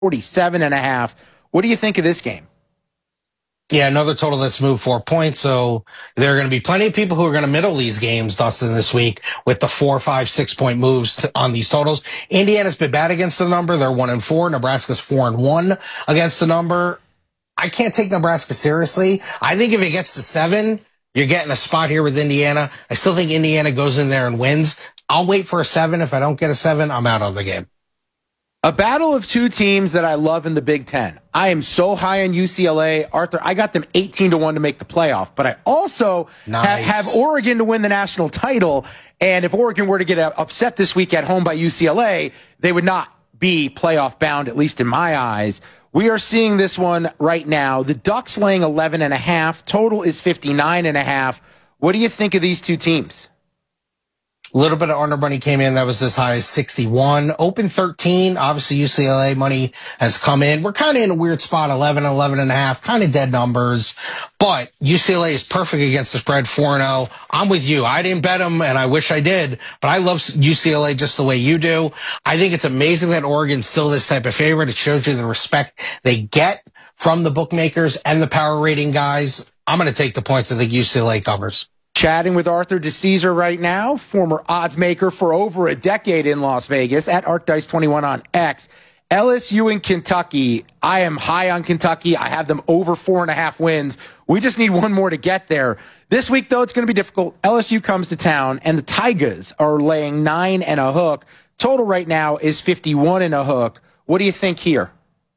47.5. What do you think of this game? Yeah, another total that's moved 4 points. So there are going to be plenty of people who are going to middle these games, Dustin, this week with the 4, 5, 6 point moves on these totals. Indiana's been bad against the number. They're 1-4. Nebraska's 4-1 against the number. I can't take Nebraska seriously. I think if it gets to 7, you're getting a spot here with Indiana. I still think Indiana goes in there and wins. I'll wait for a 7. If I don't get a 7, I'm out of the game. A battle of two teams that I love in the Big Ten. I am so high on UCLA. Arthur, I got them 18-1 to make the playoff, but I also have Oregon to win the national title. And if Oregon were to get upset this week at home by UCLA, they would not be playoff bound, at least in my eyes. We are seeing this one right now. The Ducks laying 11.5. Total is 59.5. What do you think of these two teams? A little bit of under money came in that was as high as 61. Open 13. Obviously, UCLA money has come in. We're kind of in a weird spot, 11, 11.5, kind of dead numbers. But UCLA is perfect against the spread, 4-0. I'm with you. I didn't bet them, and I wish I did. But I love UCLA just the way you do. I think it's amazing that Oregon's still this type of favorite. It shows you the respect they get from the bookmakers and the power rating guys. I'm going to take the points. I think UCLA covers. Chatting with Arthur DeCesar right now, former odds maker for over a decade in Las Vegas, at ArtDice21 on X. LSU and Kentucky. I am high on Kentucky. I have them over 4.5 wins. We just need one more to get there. This week, though, it's going to be difficult. LSU comes to town, and the Tigers are laying 9 and a hook. Total right now is 51 and a hook. What do you think here?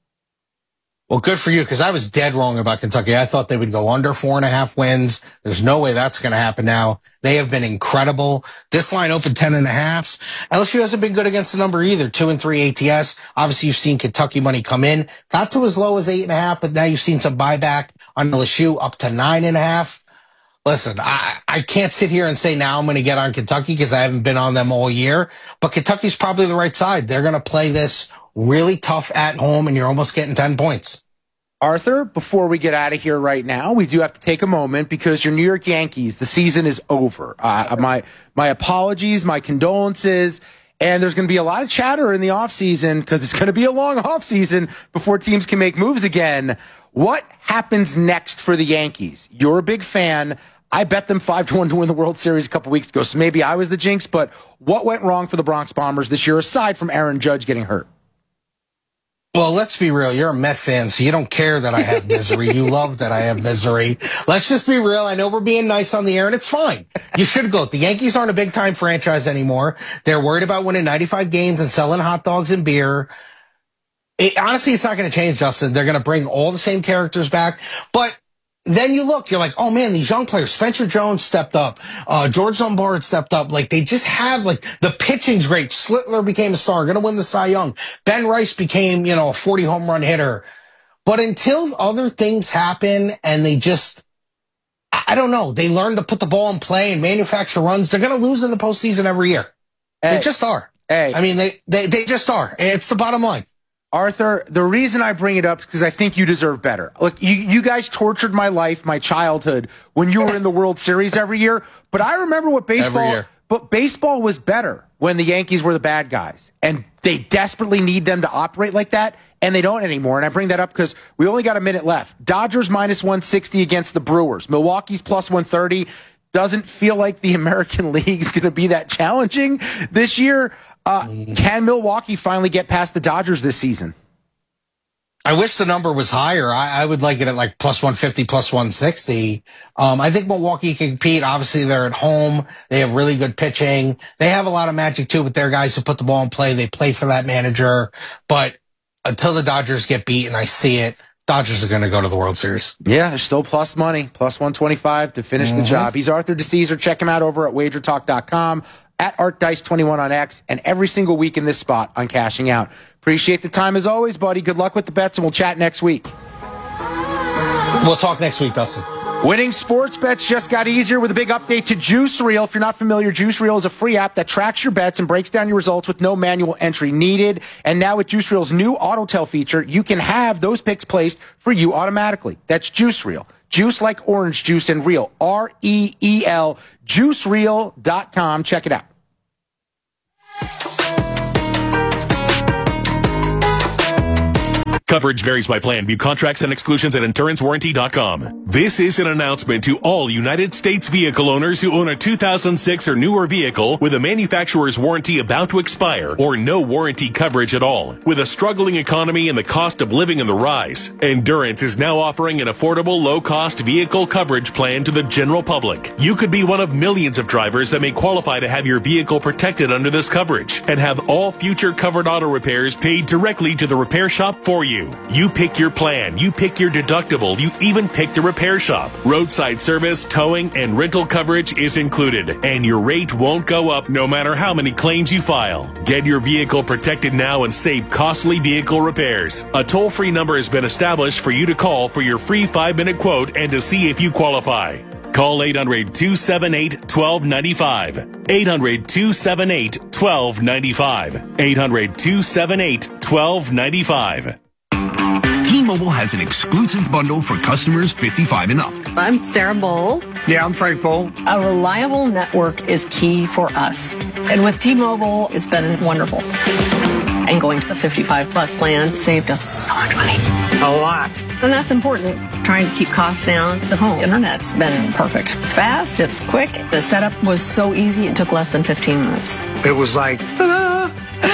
Well, good for you, because I was dead wrong about Kentucky. I thought they would go under 4.5 wins. There's no way that's going to happen now. They have been incredible. This line opened 10.5. LSU hasn't been good against the number either. 2-3 ATS. Obviously, you've seen Kentucky money come in. Got to as low as 8.5, but now you've seen some buyback on LSU up to 9.5. Listen, I can't sit here and say now I'm going to get on Kentucky because I haven't been on them all year. But Kentucky's probably the right side. They're going to play this really tough at home, and you're almost getting 10 points. Arthur, before we get out of here right now, we do have to take a moment because your New York Yankees, the season is over. My apologies, my condolences, and there's going to be a lot of chatter in the offseason because it's going to be a long offseason before teams can make moves again. What happens next for the Yankees? You're a big fan. I bet them 5-1 to win the World Series a couple weeks ago, so maybe I was the jinx, but what went wrong for the Bronx Bombers this year aside from Aaron Judge getting hurt? Well, let's be real. You're a Met fan, so you don't care that I have misery. You love that I have misery. Let's just be real. I know we're being nice on the air, and it's fine. You should go. The Yankees aren't a big-time franchise anymore. They're worried about winning 95 games and selling hot dogs and beer. Honestly, it's not going to change, Justin. They're going to bring all the same characters back. But then you look, you're like, oh man, these young players, Spencer Jones stepped up, George Lombard stepped up. Like, they just have, like, the pitching's great. Slittler became a star, gonna win the Cy Young. Ben Rice became, a 40 home run hitter. But until other things happen and they just, I don't know, they learn to put the ball in play and manufacture runs, they're gonna lose in the postseason every year. They just are. I mean, they just are. It's the bottom line. Arthur, the reason I bring it up is because I think you deserve better. Look, you guys tortured my life, my childhood, when you were in the World Series every year. But I remember what baseball was better when the Yankees were the bad guys. And they desperately need them to operate like that, and they don't anymore. And I bring that up because we only got a minute left. Dodgers minus 160 against the Brewers. Milwaukee's plus 130. Doesn't feel like the American League is going to be that challenging this year. Can Milwaukee finally get past the Dodgers this season? I wish the number was higher. I would like it at like plus 150, plus 160. I think Milwaukee can compete. Obviously, they're at home. They have really good pitching. They have a lot of magic, too, with their guys who put the ball in play. They play for that manager. But until the Dodgers get beat, and I see it, Dodgers are going to go to the World Series. Yeah, they're still plus money, plus 125 to finish the job. He's Arthur DeCesar. Check him out over at wagertalk.com. At ArtDice21 on X, and every single week in this spot on Cashing Out. Appreciate the time as always, buddy. Good luck with the bets, and we'll chat next week. We'll talk next week, Dustin. Winning sports bets just got easier with a big update to Juice Reel. If you're not familiar, Juice Reel is a free app that tracks your bets and breaks down your results with no manual entry needed. And now with Juice Reel's new auto tell feature, you can have those picks placed for you automatically. That's Juice Reel. Juice like orange juice and real. REEL. JuiceReel.com. Check it out. Coverage varies by plan. View contracts and exclusions at endurancewarranty.com. This is an announcement to all United States vehicle owners who own a 2006 or newer vehicle with a manufacturer's warranty about to expire or no warranty coverage at all. With a struggling economy and the cost of living on the rise, Endurance is now offering an affordable, low-cost vehicle coverage plan to the general public. You could be one of millions of drivers that may qualify to have your vehicle protected under this coverage and have all future covered auto repairs paid directly to the repair shop for you. You pick your plan, you pick your deductible, you even pick the repair shop. Roadside service, towing, and rental coverage is included, and your rate won't go up no matter how many claims you file. Get your vehicle protected now and save costly vehicle repairs. A toll-free number has been established for you to call for your free 5-minute quote and to see if you qualify. Call 800-278-1295. 800-278-1295. 800-278-1295. T-Mobile has an exclusive bundle for customers 55 and up. I'm Sarah Bowl. Yeah, I'm Frank Bowl. A reliable network is key for us. And with T-Mobile, it's been wonderful. And going to the 55-plus plan saved us so much money. A lot. And that's important. Trying to keep costs down. The home internet's been perfect. It's fast, it's quick. The setup was so easy, it took less than 15 minutes. It was like, ta-da!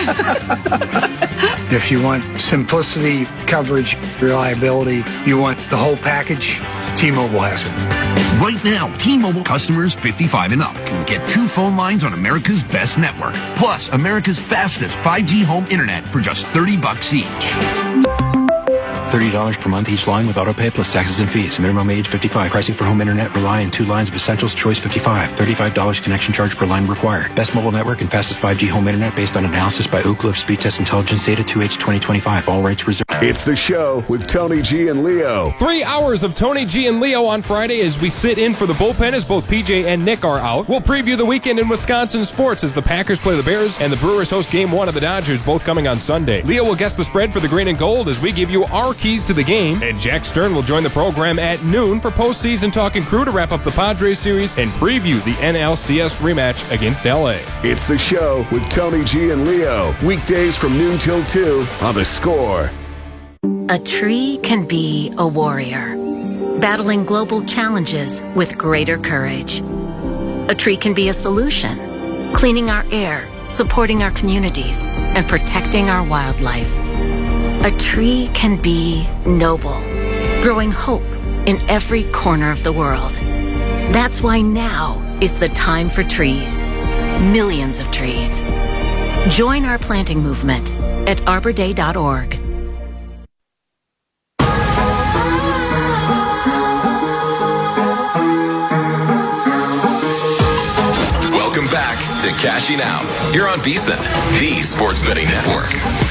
If you want simplicity, coverage, reliability, you want the whole package, T-Mobile has it. Right now, T-Mobile customers 55 and up can get 2 phone lines on America's best network, plus America's fastest 5G home internet for just $30 each. $30 per month each line with autopay plus taxes and fees. Minimum age 55. Pricing for home internet rely on 2 lines of Essentials Choice 55. $35 connection charge per line required. Best mobile network and fastest 5G home internet based on analysis by Ookla of Speed Test Intelligence data 2H 2025. All rights reserved. It's the show with Tony G and Leo. 3 hours of Tony G and Leo on Friday as we sit in for the bullpen as both PJ and Nick are out. We'll preview the weekend in Wisconsin sports as the Packers play the Bears and the Brewers host Game 1 of the Dodgers, both coming on Sunday. Leo will guess the spread for the green and gold as we give you our keys to the game. And Jack Stern will join the program at noon for postseason Talking Crew to wrap up the Padres series and preview the NLCS rematch against LA. It's the show with Tony G and Leo. Weekdays from noon till 2 on The Score. A tree can be a warrior, battling global challenges with greater courage. A tree can be a solution, cleaning our air, supporting our communities, and protecting our wildlife. A tree can be noble, growing hope in every corner of the world. That's why now is the time for trees. Millions of trees. Join our planting movement at arborday.org. Welcome back to Cashing Out here on VSiN, the Sports Betting Network.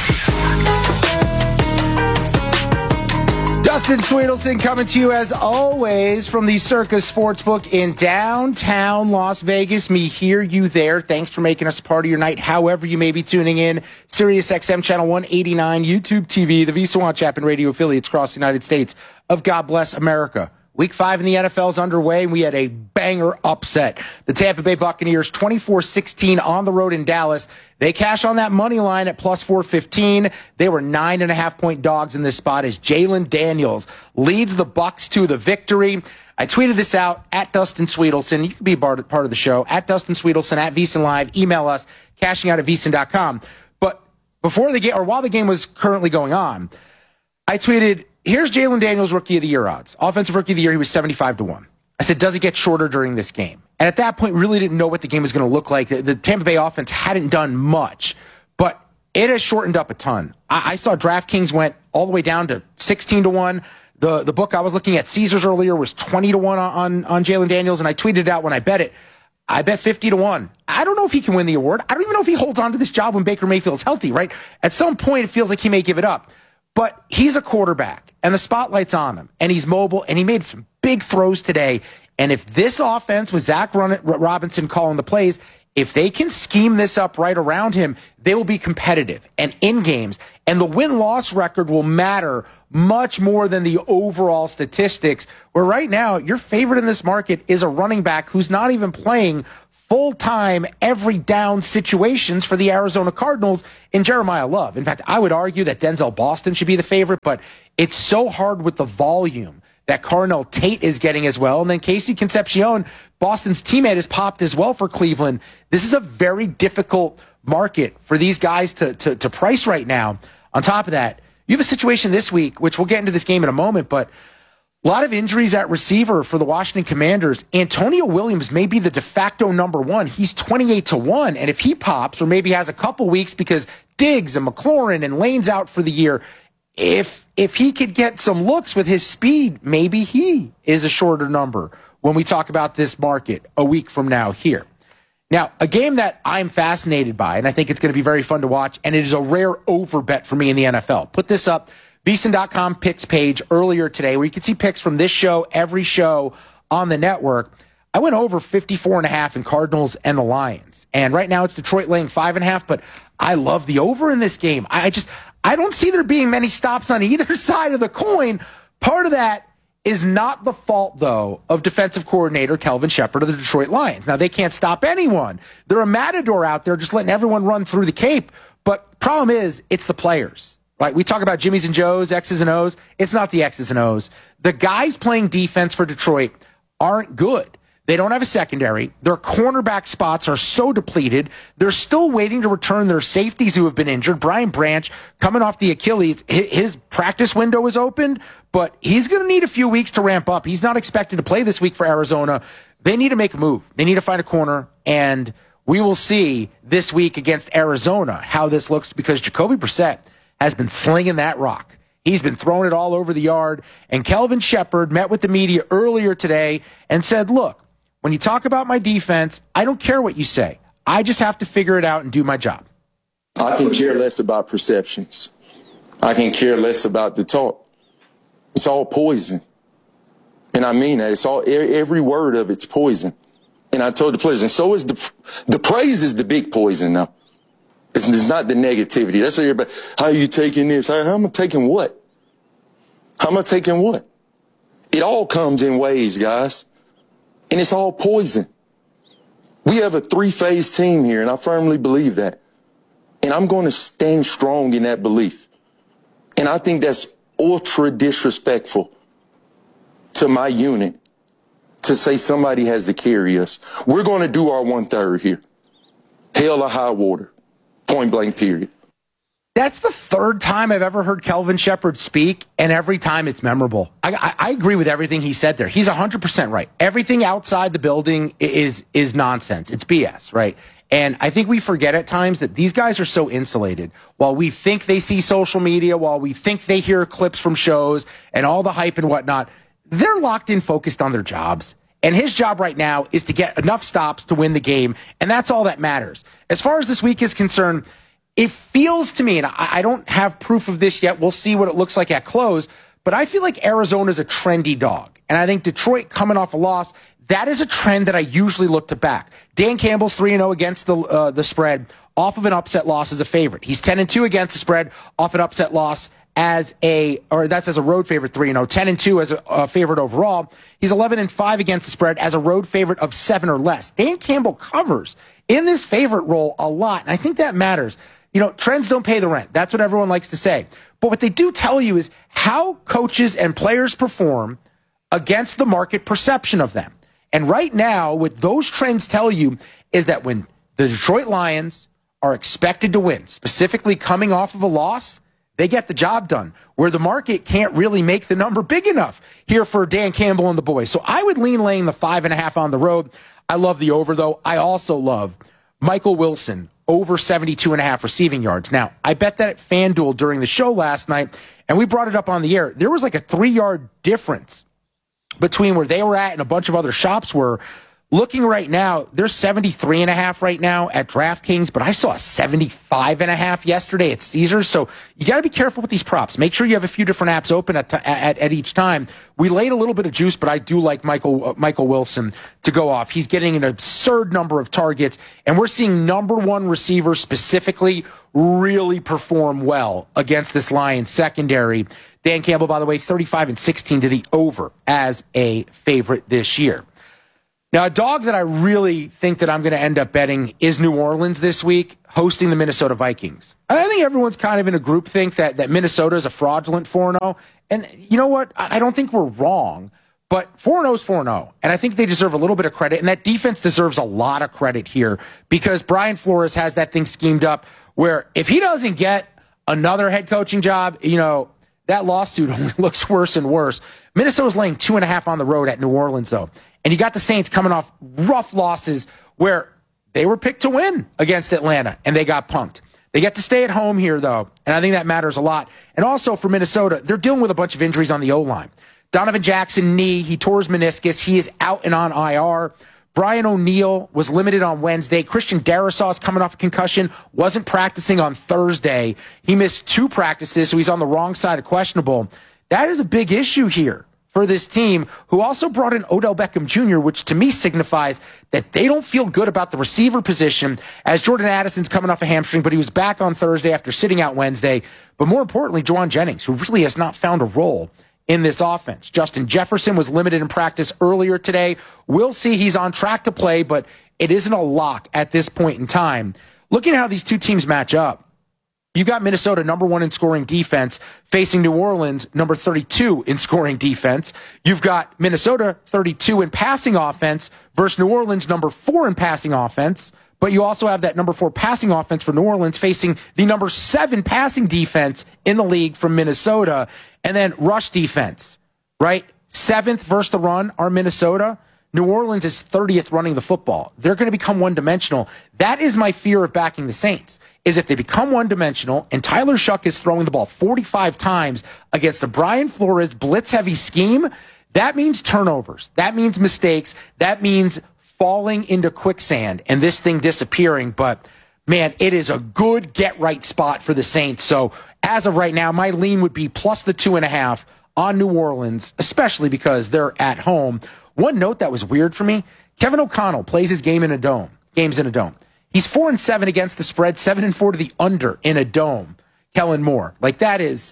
Dustin Swedelson coming to you as always from the Circus Sportsbook in downtown Las Vegas. Me here, you there. Thanks for making us a part of your night, however you may be tuning in. Sirius XM Channel 189, YouTube TV, the VSiN Watch app, and radio affiliates across the United States of God Bless America. Week 5 in the NFL is underway, and we had a banger upset. The Tampa Bay Buccaneers 24-16 on the road in Dallas. They cash on that money line at plus 415. They were 9.5-point dogs in this spot as Jalen Daniels leads the Bucs to the victory. I tweeted this out at Dustin Swedelson. You can be part of the show at Dustin Swedelson at VSiN Live. Email us cashingout@vsin.com. But before the game, or while the game was currently going on, I tweeted, here's Jalen Daniels' Rookie of the Year odds. Offensive Rookie of the Year, he was 75-1. I said, does it get shorter during this game? And at that point, really didn't know what the game was going to look like. The Tampa Bay offense hadn't done much, but it has shortened up a ton. I saw DraftKings went all the way down to 16-1. The book I was looking at, Caesars earlier, was 20-1 on Jalen Daniels, and I tweeted it out when I bet it. I bet 50-1. I don't know if he can win the award. I don't even know if he holds on to this job when Baker Mayfield's healthy, right? At some point, it feels like he may give it up. But he's a quarterback, and the spotlight's on him, and he's mobile, and he made some big throws today. And if this offense with Zach Robinson calling the plays, if they can scheme this up right around him, they will be competitive and in games. And the win-loss record will matter much more than the overall statistics, where right now your favorite in this market is a running back who's not even playing full-time, every down situations for the Arizona Cardinals in Jeremiah Love. In fact, I would argue that Denzel Boston should be the favorite, but it's so hard with the volume that Carnell Tate is getting as well. And then Casey Concepcion, Boston's teammate, has popped as well for Cleveland. This is a very difficult market for these guys to price right now. On top of that, you have a situation this week, which we'll get into this game in a moment, but a lot of injuries at receiver for the Washington Commanders. Antonio Williams may be the de facto number one. He's 28-1. And if he pops, or maybe has a couple weeks because Diggs and McLaurin and Lane's out for the year, if he could get some looks with his speed, maybe he is a shorter number when we talk about this market a week from now here. Now, a game that I'm fascinated by, and I think it's going to be very fun to watch, and it is a rare over bet for me in the NFL. Put this up. VSiN.com picks page earlier today where you can see picks from this show, every show on the network. I went over 54.5 in Cardinals and the Lions. And right now it's Detroit laying 5.5, but I love the over in this game. I don't see there being many stops on either side of the coin. Part of that is not the fault, though, of defensive coordinator Kelvin Shepard of the Detroit Lions. Now, they can't stop anyone. They're a matador out there just letting everyone run through the Cape. But problem is, it's the players. Right, we talk about Jimmys and Joes, X's and O's. It's not the X's and O's. The guys playing defense for Detroit aren't good. They don't have a secondary. Their cornerback spots are so depleted. They're still waiting to return their safeties who have been injured. Brian Branch, coming off the Achilles, his practice window is opened, but he's going to need a few weeks to ramp up. He's not expected to play this week for Arizona. They need to make a move. They need to find a corner, and we will see this week against Arizona how this looks because Jacoby Brissett has been slinging that rock. He's been throwing it all over the yard. And Kelvin Shepard met with the media earlier today and said, look, when you talk about my defense, I don't care what you say. I just have to figure it out and do my job. I can care less about perceptions. I can care less about the talk. It's all poison. And I mean that. It's all, every word of it's poison. And I told the players, and so is the praise is the big poison now. It's not the negativity. That's what everybody, how are you taking this? How am I taking what? How am I taking what? It all comes in waves, guys. And it's all poison. We have a three-phase team here, and I firmly believe that. And I'm going to stand strong in that belief. And I think that's ultra disrespectful to my unit to say somebody has to carry us. We're going to do our 1/3 here. Hell or high water. Point blank, period. That's the third time I've ever heard Kelvin Shepard speak, and every time it's memorable. I agree with everything he said there. He's 100% right. Everything outside the building is nonsense. It's BS, right? And I think we forget at times that these guys are so insulated. While we think they see social media, while we think they hear clips from shows and all the hype and whatnot, they're locked in, focused on their jobs. And his job right now is to get enough stops to win the game, and that's all that matters. As far as this week is concerned, it feels to me, and I don't have proof of this yet, we'll see what it looks like at close, but I feel like Arizona's a trendy dog. And I think Detroit coming off a loss, that is a trend that I usually look to back. Dan Campbell's 3-0 against the spread off of an upset loss as a favorite. He's 10-2 against the spread off an upset loss that's as a road favorite 3-0, 10-2 as a favorite overall. He's 11-5 against the spread as a road favorite of 7 or less. Dan Campbell covers in this favorite role a lot, and I think that matters. You know, trends don't pay the rent. That's what everyone likes to say. But what they do tell you is how coaches and players perform against the market perception of them. And right now, what those trends tell you is that when the Detroit Lions are expected to win, specifically coming off of a loss, they get the job done, where the market can't really make the number big enough here for Dan Campbell and the boys. So I would lean laying the 5.5 on the road. I love the over, though. I also love Michael Wilson, over 72.5 receiving yards. Now, I bet that at FanDuel during the show last night, and we brought it up on the air. There was like a 3-yard difference between where they were at and a bunch of other shops were. Looking right now, they're 73.5 right now at DraftKings, but I saw a 75.5 yesterday at Caesars. So you got to be careful with these props. Make sure you have a few different apps open at each time. We laid a little bit of juice, but I do like Michael Wilson to go off. He's getting an absurd number of targets, and we're seeing number one receivers specifically really perform well against this Lions secondary. Dan Campbell, by the way, 35-16 to the over as a favorite this year. Now, a dog that I really think that I'm going to end up betting is New Orleans this week, hosting the Minnesota Vikings. I think everyone's kind of in a group think that Minnesota is a fraudulent 4-0. And you know what? I don't think we're wrong, but 4-0 is 4-0. And I think they deserve a little bit of credit. And that defense deserves a lot of credit here because Brian Flores has that thing schemed up where if he doesn't get another head coaching job, that lawsuit only looks worse and worse. Minnesota's laying 2.5 on the road at New Orleans, though. And you got the Saints coming off rough losses where they were picked to win against Atlanta, and they got punked. They get to stay at home here, though, and I think that matters a lot. And also for Minnesota, they're dealing with a bunch of injuries on the O-line. Donovan Jackson, knee, he tore his meniscus. He is out and on IR. Brian O'Neill was limited on Wednesday. Christian Darrisaw is coming off a concussion, wasn't practicing on Thursday. He missed 2 practices, so he's on the wrong side of questionable. That is a big issue here for this team, who also brought in Odell Beckham Jr., which to me signifies that they don't feel good about the receiver position, as Jordan Addison's coming off a hamstring, but he was back on Thursday after sitting out Wednesday. But more importantly, Juwan Jennings, who really has not found a role in this offense. Justin Jefferson was limited in practice earlier today. We'll see. He's on track to play, but it isn't a lock at this point in time. Looking at how these two teams match up, you got Minnesota number 1 in scoring defense facing New Orleans number 32 in scoring defense. You've got Minnesota 32 in passing offense versus New Orleans number 4 in passing offense. But you also have that number 4 passing offense for New Orleans facing the number 7 passing defense in the league from Minnesota. And then rush defense, right? 7th versus the run are Minnesota. New Orleans is 30th running the football. They're going to become one-dimensional. That is my fear of backing the Saints, is if they become one-dimensional and Tyler Shuck is throwing the ball 45 times against a Brian Flores blitz-heavy scheme, that means turnovers. That means mistakes. That means falling into quicksand and this thing disappearing. But, man, it is a good get-right spot for the Saints. So, as of right now, my lean would be plus the 2.5 on New Orleans, especially because they're at home. One note that was weird for me, Kevin O'Connell plays his games in a dome. He's 4-7 against the spread, 7-4 to the under in a dome. Kellen Moore. Like that is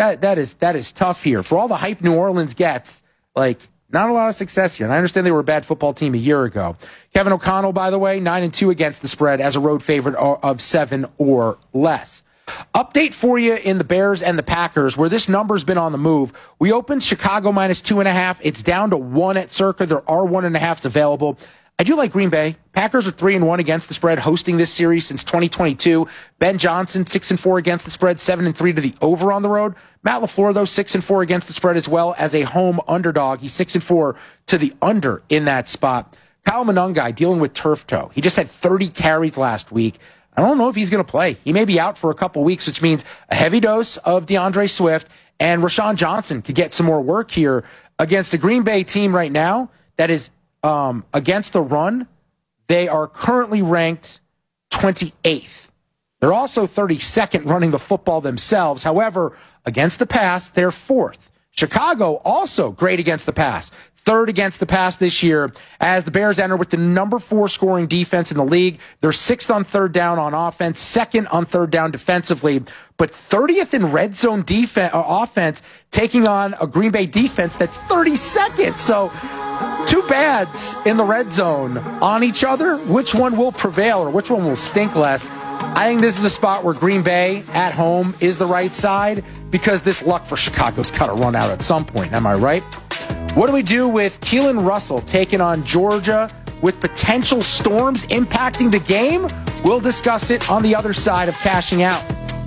tough here. For all the hype New Orleans gets, not a lot of success here. And I understand they were a bad football team a year ago. Kevin O'Connell, by the way, 9-2 against the spread as a road favorite of 7 or less. Update for you in the Bears and the Packers, where this number's been on the move. We opened Chicago minus 2.5. It's down to 1 at Circa. There are 1.5s available. I do like Green Bay. Packers are 3-1 against the spread, hosting this series since 2022. Ben Johnson, 6-4 against the spread, 7-3 to the over on the road. Matt LaFleur, though, 6-4 against the spread as well as a home underdog. He's 6-4 to the under in that spot. Kyle Monangai dealing with turf toe. He just had 30 carries last week. I don't know if he's going to play. He may be out for a couple weeks, which means a heavy dose of DeAndre Swift, and Rashawn Johnson could get some more work here against the Green Bay team right now that is against the run. They are currently ranked 28th. They're also 32nd running the football themselves. However, against the pass, they're 4th. Chicago also great against the pass. 3rd against the pass this year as the Bears enter with the number 4 scoring defense in the league. They're 6th on 3rd down on offense, 2nd on 3rd down defensively, but 30th in red zone offense, taking on a Green Bay defense that's 32nd. So 2 bads in the red zone on each other. Which one will prevail or which one will stink less? I think this is a spot where Green Bay at home is the right side because this luck for Chicago's got to run out at some point. Am I right? What do we do with Keelan Russell taking on Georgia with potential storms impacting the game? We'll discuss it on the other side of Cashing Out.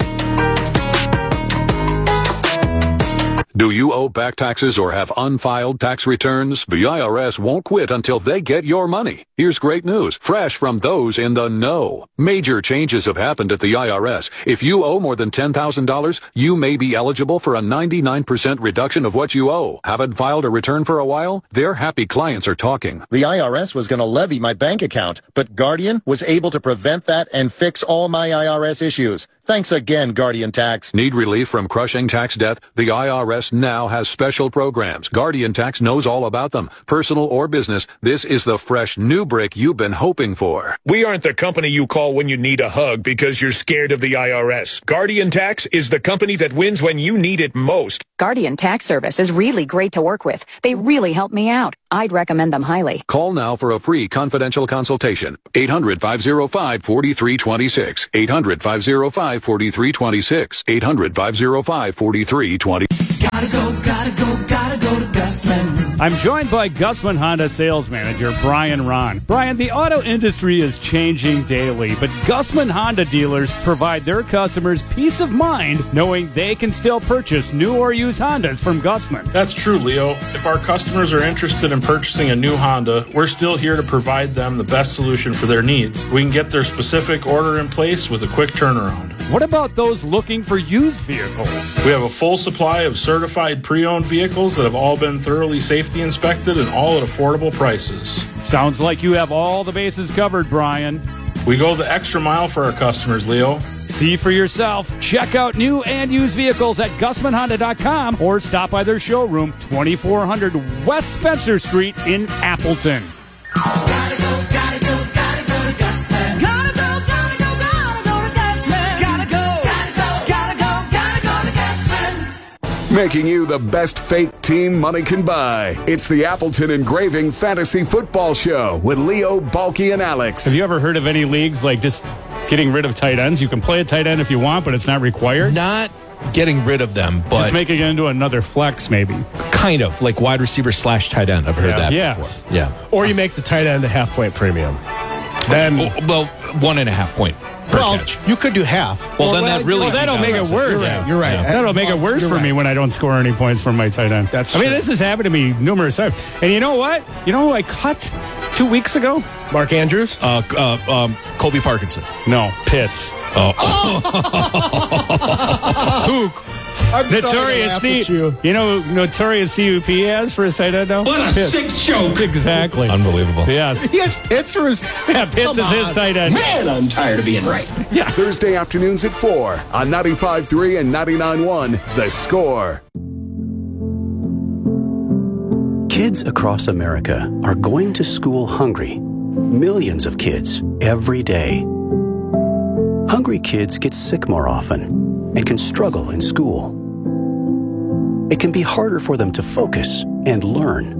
Do you owe back taxes or have unfiled tax returns? The IRS won't quit until they get your money. Here's great news, fresh from those in the know. Major changes have happened at the IRS. If you owe more than $10,000, you may be eligible for a 99% reduction of what you owe. Haven't filed a return for a while? Their happy clients are talking. The IRS was going to levy my bank account, but Guardian was able to prevent that and fix all my IRS issues. Thanks again, Guardian Tax. Need relief from crushing tax debt? The IRS now has special programs. Guardian Tax knows all about them. Personal or business, this is the fresh new brick you've been hoping for. We aren't the company you call when you need a hug because you're scared of the IRS. Guardian Tax is the company that wins when you need it most. Guardian Tax Service is really great to work with. They really help me out. I'd recommend them highly. Call now for a free confidential consultation. 800-505-4326. 800-505-4326. 800-505-4326. Gotta go to Gusman. I'm joined by Gusman Honda sales manager Brian Ron. Brian, the auto industry is changing daily, but Gusman Honda dealers provide their customers peace of mind knowing they can still purchase new or used Hondas from Gusman. That's true, Leo. If our customers are interested in purchasing a new Honda, we're still here to provide them the best solution for their needs. We can get their specific order in place with a quick turnaround. What about those looking for used vehicles? We have a full supply of certified pre-owned vehicles that have all been thoroughly safety inspected and all at affordable prices. Sounds like you have all the bases covered, Brian. We go the extra mile for our customers, Leo. See for yourself. Check out new and used vehicles at GusmanHonda.com or stop by their showroom, 2400 West Spencer Street in Appleton. Gotta go to Gusman. Gotta go to Gusman. Gotta go to Gusman. Making you the best fake team money can buy. It's the Appleton Engraving Fantasy Football Show with Leo, Balky, and Alex. Have you ever heard of any leagues like just getting rid of tight ends? You can play a tight end if you want, but it's not required? Not getting rid of them, but just making it into another flex, maybe. Kind of, like wide receiver / tight end. I've heard that before. Yeah. Or you make the tight end a half-point premium. Then, well, 1.5 point per catch. You could do half. Well, then that really... Well, that'll make it worse. You're right. Yeah. That'll make it worse for me when I don't score any points from my tight end. That's true. This has happened to me numerous times. And you know what? You know who I cut 2 weeks ago? Mark Andrews? Colby Parkinson. No, Pitts. Who? Notorious C. You know Notorious CUP has for his tight end now? What a Pitts. sick joke. Exactly. Unbelievable. Yes. He has Pitts or his... Yeah, Pitts is his tight end. Man, I'm tired of being right. Yes. Thursday afternoons at 4 on 95.3 and 99.1 The Score. Kids across America are going to school hungry. Millions of kids every day. Hungry kids get sick more often and can struggle in school. It can be harder for them to focus and learn.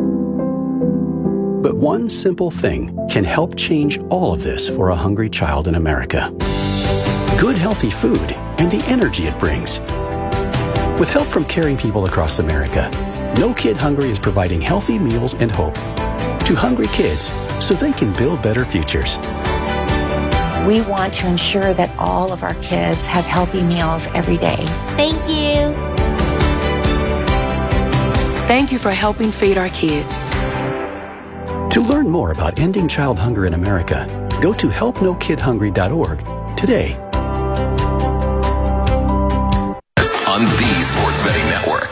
But one simple thing can help change all of this for a hungry child in America. Good, healthy food and the energy it brings. With help from caring people across America, No Kid Hungry is providing healthy meals and hope to hungry kids so they can build better futures. We want to ensure that all of our kids have healthy meals every day. Thank you. Thank you for helping feed our kids. To learn more about ending child hunger in America, go to helpnokidhungry.org today. On the Sports Betting Network.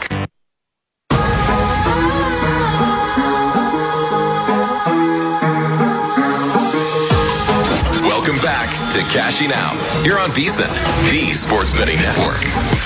Welcome back to Cashing Out. You're on VSiN, the Sports Betting Network.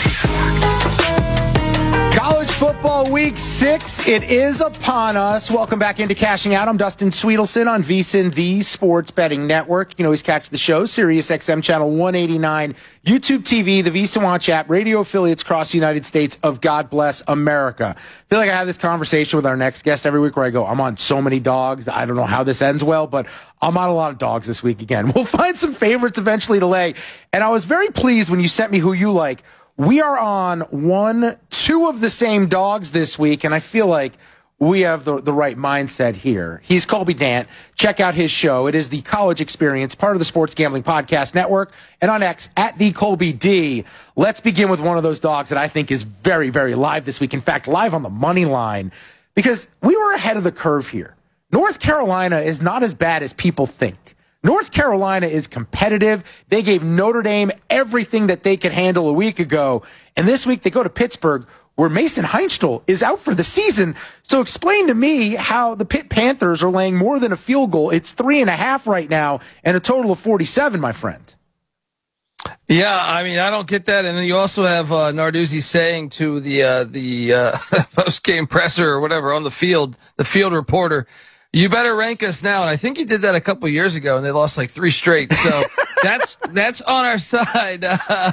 College football week 6, it is upon us. Welcome back into Cashing Out. I'm Dustin Sweetelson on VSiN, the Sports Betting Network. You can always catch the show, Sirius XM Channel 189, YouTube TV, the VSiN Watch app, radio affiliates across the United States of God Bless America. I feel like I have this conversation with our next guest every week where I go, I'm on so many dogs. I don't know how this ends well, but I'm on a lot of dogs this week again. We'll find some favorites eventually to lay. And I was very pleased when you sent me who you like. We are on 2 of the same dogs this week, and I feel like we have the right mindset here. He's Colby Dant. Check out his show. It is the College Experience, part of the Sports Gambling Podcast Network, and on X, at the Colby D. Let's begin with one of those dogs that I think is very, very live this week. In fact, live on the money line, because we were ahead of the curve here. North Carolina is not as bad as people think. North Carolina is competitive. They gave Notre Dame everything that they could handle a week ago. And this week they go to Pittsburgh, where Mason Heinstl is out for the season. So explain to me how the Pitt Panthers are laying more than a field goal. It's 3.5 right now and a total of 47, my friend. Yeah, I mean, I don't get that. And then you also have Narduzzi saying to the post-game presser or whatever on the field reporter, you better rank us now. And I think he did that a couple of years ago, and they lost like 3 straight. So that's on our side.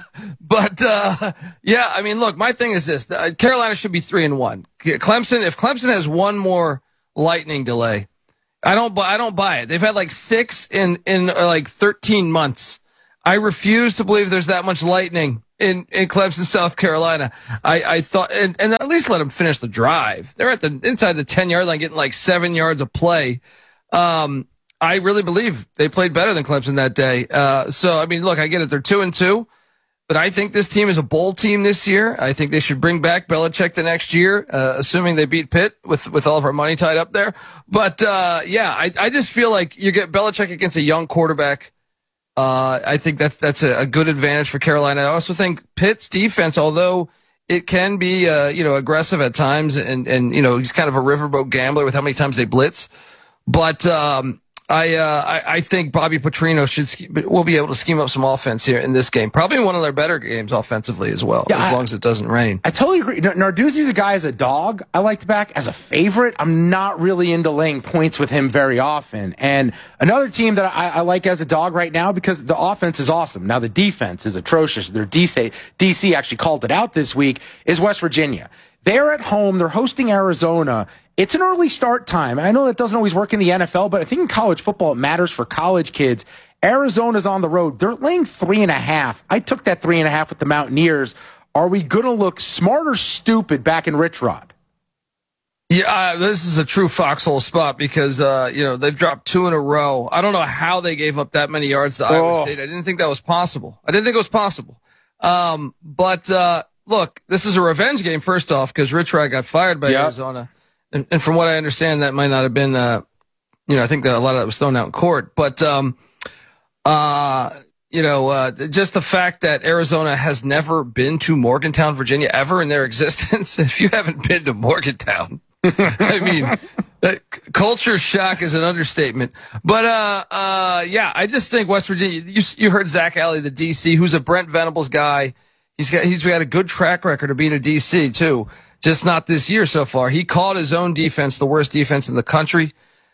Yeah, I mean, look, my thing is this. Carolina should be 3-1. Clemson, if Clemson has one more lightning delay. I don't buy it. They've had like 6 in like 13 months. I refuse to believe there's that much lightning in Clemson, South Carolina. I thought, and at least let them finish the drive. They're at inside the 10-yard line, getting like 7 yards of play. I really believe they played better than Clemson that day. So, I mean, look, I get it. They're 2-2, but I think this team is a bowl team this year. I think they should bring back Belichick the next year, assuming they beat Pitt with all of our money tied up there. But, I just feel like you get Belichick against a young quarterback. I think that's a good advantage for Carolina. I also think Pitt's defense, although it can be, aggressive at times and, he's kind of a riverboat gambler with how many times they blitz. But, I think Bobby Petrino will be able to scheme up some offense here in this game. Probably one of their better games offensively as well, as long as it doesn't rain. I totally agree. Narduzzi's a guy as a dog I like to back. As a favorite, I'm not really into laying points with him very often. And another team that I like as a dog right now, because the offense is awesome. Now the defense is atrocious. Their DC actually called it out this week, is West Virginia. They're at home. They're hosting Arizona. It's an early start time. I know that doesn't always work in the NFL, but I think in college football, it matters for college kids. Arizona's on the road. They're laying 3.5. I took that 3.5 with the Mountaineers. Are we going to look smart or stupid back in Rich Rod? Yeah, this is a true foxhole spot because, they've dropped 2 in a row. I don't know how they gave up that many yards to Iowa State. I didn't think that was possible. Look, this is a revenge game, first off, because Rich Rod got fired by Arizona. And from what I understand, that might not have been, I think that a lot of that was thrown out in court. But, just the fact that Arizona has never been to Morgantown, Virginia, ever in their existence. If you haven't been to Morgantown, I mean, culture shock is an understatement. But, I just think West Virginia, you heard Zach Alley, the DC, who's a Brent Venables guy. He's got a good track record of being a DC too. Just not this year so far. He called his own defense the worst defense in the country.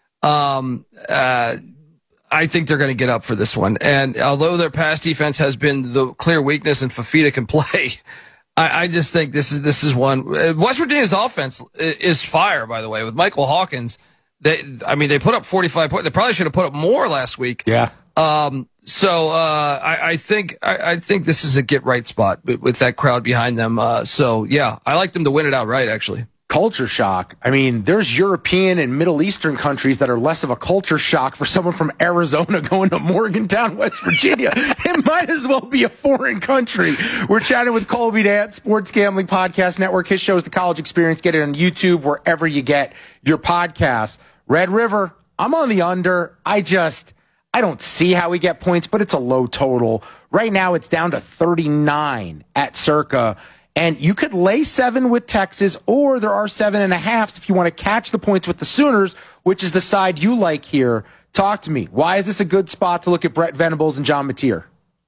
I think they're going to get up for this one. And although their pass defense has been the clear weakness and Fafita can play, I just think this is one. West Virginia's offense is fire, by the way, with Michael Hawkins. They put up 45 points. They probably should have put up more last week. Yeah. I think this is a get right spot with that crowd behind them. I like them to win it outright, actually. Culture shock. I mean, there's European and Middle Eastern countries that are less of a culture shock for someone from Arizona going to Morgantown, West Virginia. It might as well be a foreign country. We're chatting with Colby Dant, Sports Gambling Podcast Network. His show is The College Experience. Get it on YouTube, wherever you get your podcasts. Red River, I'm on the under. I don't see how we get points, but it's a low total. Right now, it's down to 39 at Circa. And you could lay 7 with Texas, or there are 7.5 if you want to catch the points with the Sooners, which is the side you like here. Talk to me. Why is this a good spot to look at Brett Venables and John Mateer?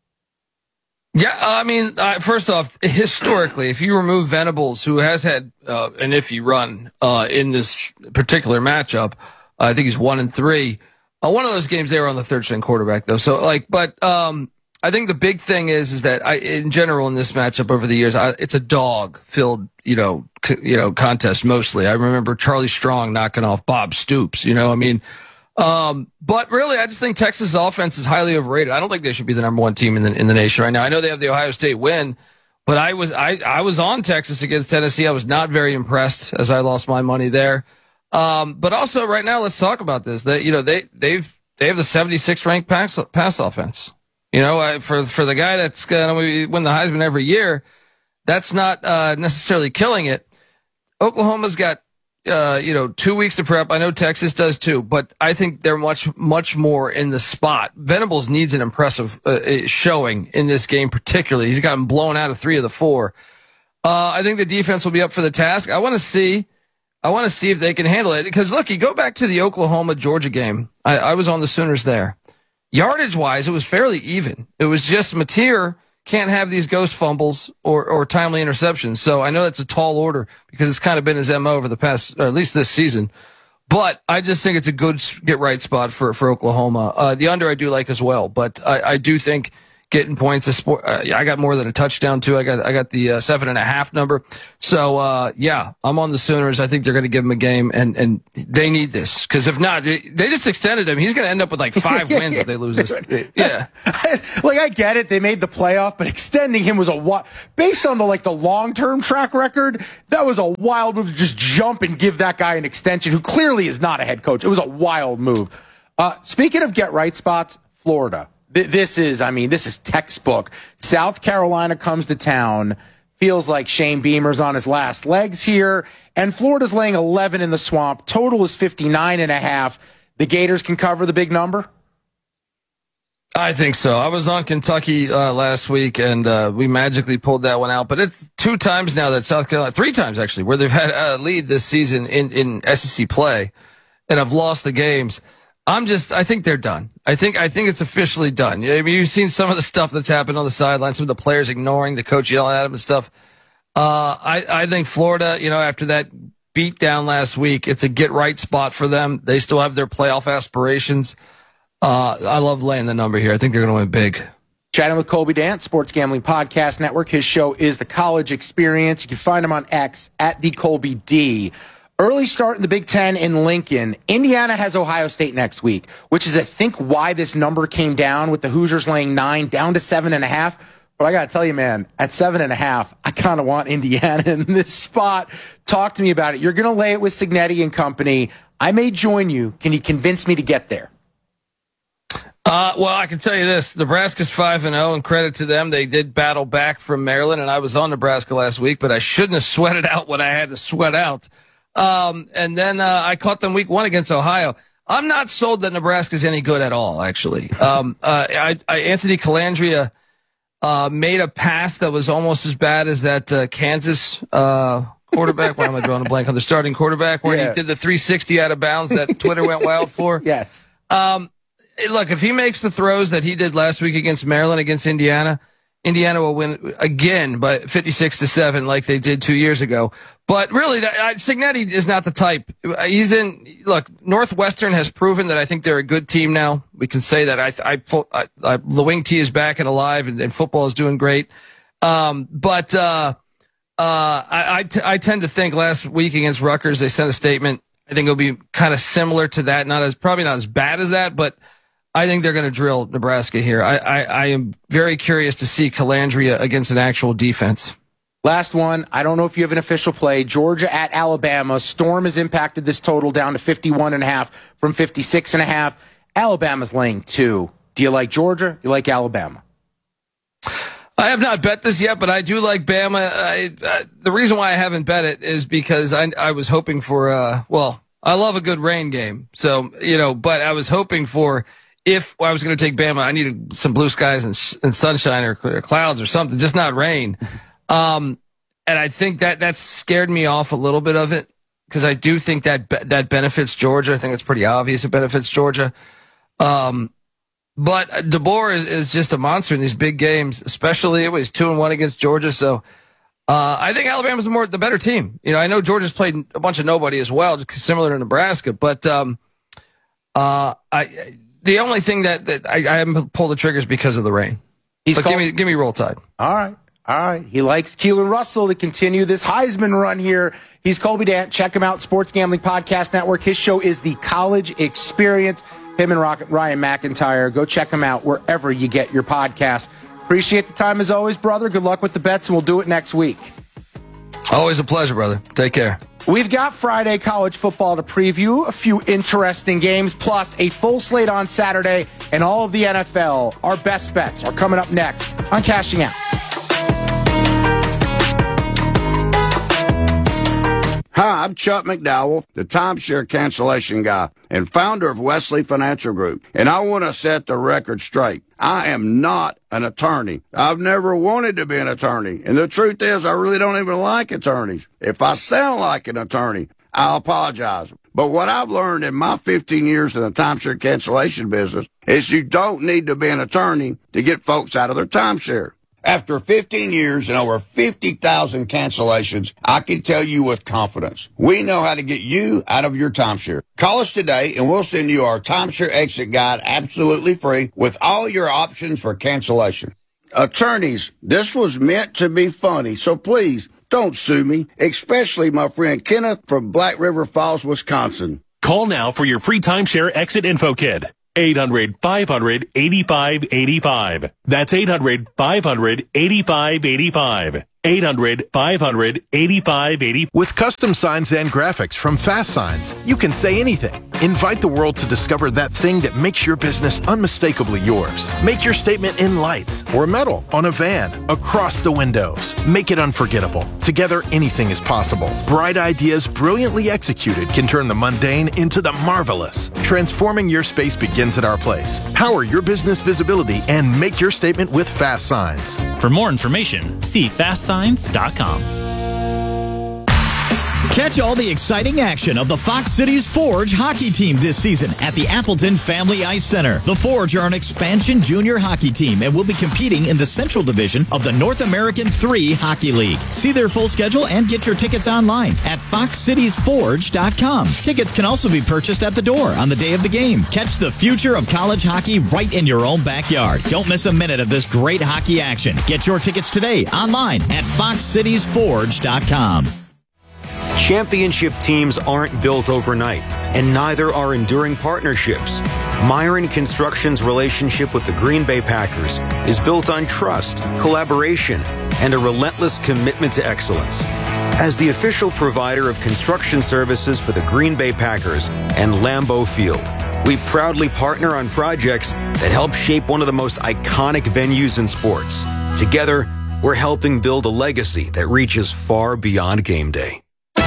Yeah, first off, historically, if you remove Venables, who has had an iffy run in this particular matchup, I think he's 1-3. One of those games they were on the third string quarterback though. So I think the big thing is that in general in this matchup over the years, it's a dog filled, contest mostly. I remember Charlie Strong knocking off Bob Stoops, but really I just think Texas' offense is highly overrated. I don't think they should be the number 1 team in the nation right now. I know they have the Ohio State win, but I was on Texas against Tennessee. I was not very impressed as I lost my money there. But also right now, let's talk about this. They have the 76th ranked pass offense. For the guy that's going to win the Heisman every year, that's not necessarily killing it. Oklahoma's got 2 weeks to prep. I know Texas does too, but I think they're much more in the spot. Venables needs an impressive showing in this game, particularly. He's gotten blown out of 3 of the 4. I think the defense will be up for the task. I want to see if they can handle it. Because, look, you go back to the Oklahoma-Georgia game. I was on the Sooners there. Yardage-wise, it was fairly even. It was just Mateer can't have these ghost fumbles or timely interceptions. So I know that's a tall order because it's kind of been his MO over the past, or at least this season. But I just think it's a good get-right spot for Oklahoma. The under I do like as well. But I do think getting points. I got more than a touchdown too. I got the 7.5 number. So I'm on the Sooners. I think they're going to give them a game, and they need this, because if not, they just extended him. He's going to end up with like 5 wins if they lose this. Yeah, like I get it. They made the playoff, but extending him was based on the long-term track record. That was a wild move to just jump and give that guy an extension, who clearly is not a head coach. It was a wild move. Speaking of get right spots, Florida. This is textbook. South Carolina comes to town. Feels like Shane Beamer's on his last legs here. And Florida's laying 11 in the Swamp. Total is 59.5. The Gators can cover the big number? I think so. I was on Kentucky last week, and we magically pulled that one out. But it's 2 times now that South Carolina, 3 times actually, where they've had a lead this season in SEC play and have lost the games. I think they're done. I think it's officially done. I mean, you've seen some of the stuff that's happened on the sidelines, some of the players ignoring the coach yelling at them and stuff. I think Florida, after that beat down last week, it's a get right spot for them. They still have their playoff aspirations. I love laying the number here. I think they're going to win big. Chatting with Colby Dant, Sports Gambling Podcast Network. His show is The College Experience. You can find him on X at the Colby D. Early start in the Big Ten in Lincoln. Indiana has Ohio State next week, which is, I think, why this number came down, with the Hoosiers laying 9 down to 7.5. But I got to tell you, man, at 7.5, I kind of want Indiana in this spot. Talk to me about it. You're going to lay it with Signetti and company. I may join you. Can you convince me to get there? Well, I can tell you this. Nebraska's 5-0, and credit to them. They did battle back from Maryland, and I was on Nebraska last week, but I shouldn't have sweated out what I had to sweat out. And then I caught them week 1 against Ohio. I'm not sold that Nebraska's any good at all, actually. Anthony Calandria made a pass that was almost as bad as that Kansas quarterback. Why am I drawing a blank on the starting quarterback where he did the 360 out of bounds that Twitter went wild for? Yes. Look, if he makes the throws that he did last week against Maryland, against Indiana will win again by 56-7 like they did 2 years ago. But really, Signetti is not the type. Northwestern has proven that I think they're a good team now. We can say that. The wing tee is back and alive, and football is doing great. I tend to think last week against Rutgers, they sent a statement. I think it'll be kind of similar to that. Probably not as bad as that, but I think they're going to drill Nebraska here. I am very curious to see Calandria against an actual defense. Last one. I don't know if you have an official play. Georgia at Alabama. Storm has impacted this total down to 51.5 from 56.5. Alabama's laying 2. Do you like Georgia? You like Alabama? I have not bet this yet, but I do like Bama. The reason why I haven't bet it is because I was hoping for, I love a good rain game. So, but I was hoping for, if I was going to take Bama, I needed some blue skies and sunshine or clouds or something, just not rain. And I think that scared me off a little bit of it, because I do think that benefits Georgia. I think it's pretty obvious it benefits Georgia. But DeBoer is just a monster in these big games, especially it was 2-1 against Georgia. So, I think Alabama's the better team. I know Georgia's played a bunch of nobody as well, similar to Nebraska, but, the only thing that I haven't pulled the triggers because of the rain. Give me Roll Tide. All right. He likes Keelan Russell to continue this Heisman run here. He's Colby Dant. Check him out, Sports Gambling Podcast Network. His show is The College Experience. Him and Ryan McIntyre. Go check him out wherever you get your podcast. Appreciate the time as always, brother. Good luck with the bets, and we'll do it next week. Always a pleasure, brother. Take care. We've got Friday college football to preview, a few interesting games, plus a full slate on Saturday, and all of the NFL. Our best bets are coming up next on Cashing Out. Hi, I'm Chuck McDowell, the timeshare cancellation guy and founder of Wesley Financial Group, and I want to set the record straight. I am not an attorney. I've never wanted to be an attorney, and the truth is I really don't even like attorneys. If I sound like an attorney, I'll apologize. But what I've learned in my 15 years in the timeshare cancellation business is you don't need to be an attorney to get folks out of their timeshare. After 15 years and over 50,000 cancellations, I can tell you with confidence, we know how to get you out of your timeshare. Call us today and we'll send you our timeshare exit guide absolutely free with all your options for cancellation. Attorneys, this was meant to be funny, so please don't sue me, especially my friend Kenneth from Black River Falls, Wisconsin. Call now for your free timeshare exit info kit. 800-500-8585. That's 800-500-8585. 800-500-8585. With custom signs and graphics from Fast Signs, you can say anything. Invite the world to discover that thing that makes your business unmistakably yours. Make your statement in lights or metal, on a van, across the windows. Make it unforgettable. Together, anything is possible. Bright ideas brilliantly executed can turn the mundane into the marvelous. Transforming your space begins at our place. Power your business visibility and make your statement with Fast Signs. For more information, see fastsigns.com. Catch all the exciting action of the Fox Cities Forge hockey team this season at the Appleton Family Ice Center. The Forge are an expansion junior hockey team and will be competing in the Central Division of the North American 3 Hockey League. See their full schedule and get your tickets online at foxcitiesforge.com. Tickets can also be purchased at the door on the day of the game. Catch the future of college hockey right in your own backyard. Don't miss a minute of this great hockey action. Get your tickets today online at foxcitiesforge.com. Championship teams aren't built overnight, and neither are enduring partnerships. Myron Construction's relationship with the Green Bay Packers is built on trust, collaboration, and a relentless commitment to excellence. As the official provider of construction services for the Green Bay Packers and Lambeau Field, we proudly partner on projects that help shape one of the most iconic venues in sports. Together, we're helping build a legacy that reaches far beyond game day.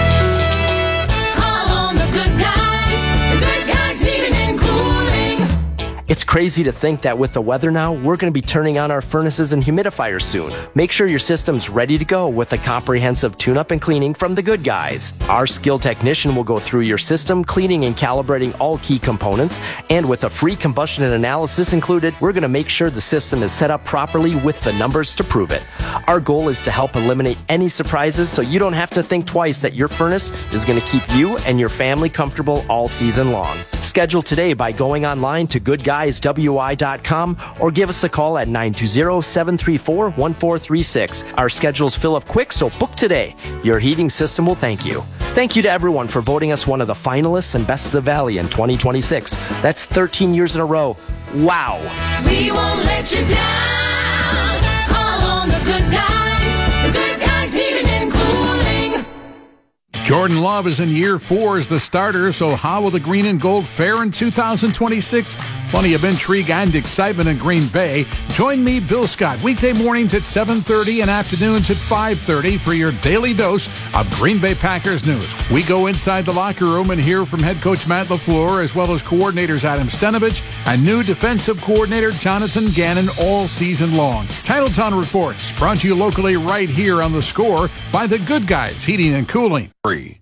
It's crazy to think that with the weather now, we're going to be turning on our furnaces and humidifiers soon. Make sure your system's ready to go with a comprehensive tune-up and cleaning from the Good Guys. Our skilled technician will go through your system, cleaning and calibrating all key components, and with a free combustion analysis included, we're going to make sure the system is set up properly with the numbers to prove it. Our goal is to help eliminate any surprises so you don't have to think twice that your furnace is going to keep you and your family comfortable all season long. Schedule today by going online to goodguyswi.com or give us a call at 920-734-1436. Our schedules fill up quick, so book today. Your heating system will thank you. Thank you to everyone for voting us one of the finalists and Best of the Valley in 2026. That's 13 years in a row. Wow. We won't let you down. Call on the Good Guys. The Good Guys Heating and Cooling. Jordan Love is in year 4 as the starter, so how will the green and gold fare in 2026? Plenty of intrigue and excitement in Green Bay. Join me, Bill Scott, weekday mornings at 7:30 and afternoons at 5:30 for your daily dose of Green Bay Packers news. We go inside the locker room and hear from head coach Matt LaFleur, as well as coordinators Adam Stenavich and new defensive coordinator Jonathan Gannon all season long. Titletown Reports, brought to you locally right here on The Score by the Good Guys Heating and Cooling. Free.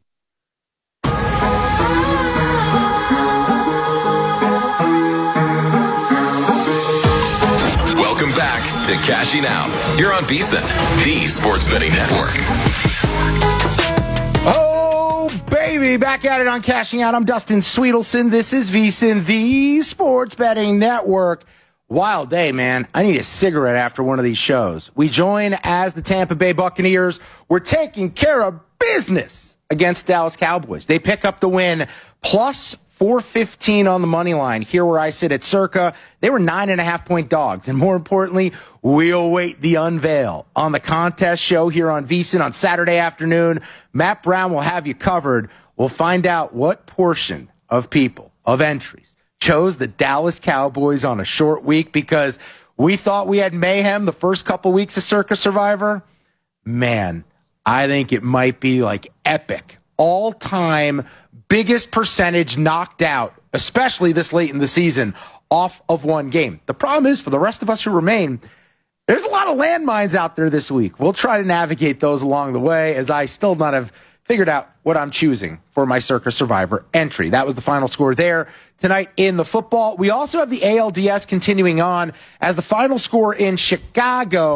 Welcome back to Cashing Out. You're on VSiN, the Sports Betting Network. Oh, baby, back at it on Cashing Out. I'm Dustin Sweetelson. This is VSiN, the Sports Betting Network. Wild day, man. I need a cigarette after one of these shows. We join as the Tampa Bay Buccaneers. We're taking care of business against Dallas Cowboys. They pick up the win, plus 415 on the money line. Here where I sit at Circa, they were 9.5-point dogs. And more importantly, we'll await the unveil on the contest show here on VSiN on Saturday afternoon. Matt Brown will have you covered. We'll find out what portion of people, of entries, chose the Dallas Cowboys on a short week because we thought we had mayhem the first couple weeks of Circa Survivor. Man, I think it might be like epic. All-time biggest percentage knocked out, especially this late in the season, off of one game. The problem is, for the rest of us who remain, there's a lot of landmines out there this week. We'll try to navigate those along the way, as I still not have figured out what I'm choosing for my Circa Survivor entry. That was the final score there tonight in the football. We also have the ALDS continuing on as the final score in Chicago